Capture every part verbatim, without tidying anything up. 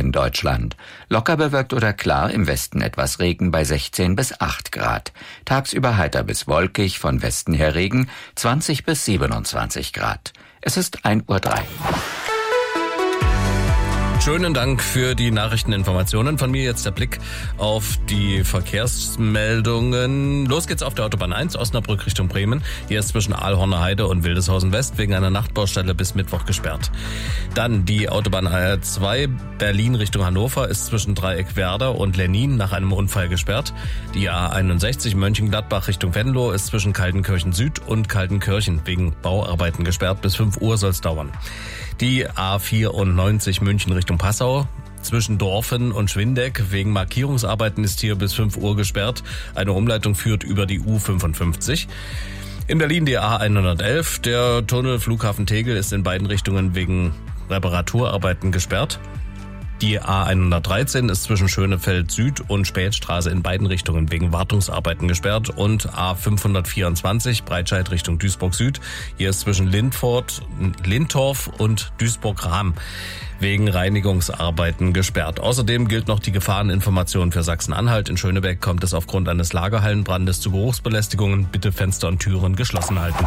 in Deutschland. Locker bewölkt oder klar, im Westen etwas Regen bei sechzehn bis acht Grad. Tagsüber heiter bis wolkig, von Westen her Regen, zwanzig bis siebenundzwanzig Grad. Es ist ein Uhr drei. Schönen Dank für die Nachrichteninformationen. Von mir jetzt der Blick auf die Verkehrsmeldungen. Los geht's auf der Autobahn eins, Osnabrück Richtung Bremen. Hier ist zwischen Aalhorner Heide und Wildeshausen West wegen einer Nachtbaustelle bis Mittwoch gesperrt. Dann die Autobahn A zwei, Berlin Richtung Hannover, ist zwischen Dreieck-Werder und Lennin nach einem Unfall gesperrt. Die A einundsechzig, Mönchengladbach Richtung Venlo, ist zwischen Kaltenkirchen Süd und Kaltenkirchen wegen Bauarbeiten gesperrt. Bis fünf Uhr soll's dauern. Die A vierundneunzig, München Richtung Passau, zwischen Dorfen und Schwindeck wegen Markierungsarbeiten ist hier bis fünf Uhr gesperrt. Eine Umleitung führt über die U fünfundfünfzig. In Berlin die A hundertelf. Der Tunnel Flughafen Tegel ist in beiden Richtungen wegen Reparaturarbeiten gesperrt. Die A hundertdreizehn ist zwischen Schönefeld Süd und Spätstraße in beiden Richtungen wegen Wartungsarbeiten gesperrt. Und A fünfhundertvierundzwanzig, Breitscheid Richtung Duisburg Süd. Hier ist zwischen Lindfort, Lindorf und Duisburg-Rahm wegen Reinigungsarbeiten gesperrt. Außerdem gilt noch die Gefahreninformation für Sachsen-Anhalt. In Schönebeck kommt es aufgrund eines Lagerhallenbrandes zu Geruchsbelästigungen. Bitte Fenster und Türen geschlossen halten.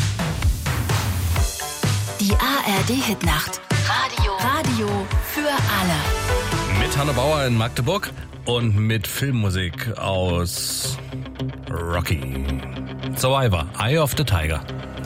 Die A R D-Hitnacht. Radio. Radio für alle. Mit Hanne Bauer in Magdeburg und mit Filmmusik aus Rocky. Survivor, Eye of the Tiger.